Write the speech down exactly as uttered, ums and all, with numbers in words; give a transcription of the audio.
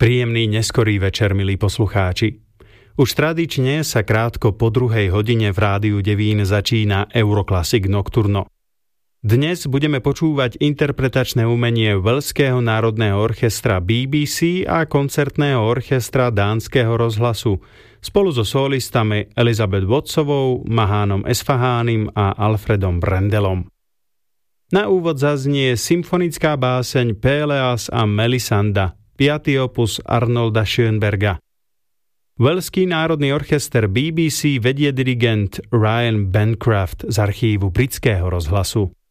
Príjemný neskorý večer, milí poslucháči. Už tradične sa krátko po druhej hodine v Rádiu Devín začína Euroclassic Nocturno. Dnes budeme počúvať interpretačné umenie Waleského národného orchestra bé bé cé a koncertného orchestra Dánskeho rozhlasu spolu so solistami Elizabeth Wattsovou, Mahánom Esfahánim a Alfredom Brendelom. Na úvod zaznie symfonická báseň Péleas a Melisanda, piaty opus Arnolda Schönberga. Waleský národný orchester bé bé cé vedie dirigent Ryan Bancroft z archívu britského rozhlasu.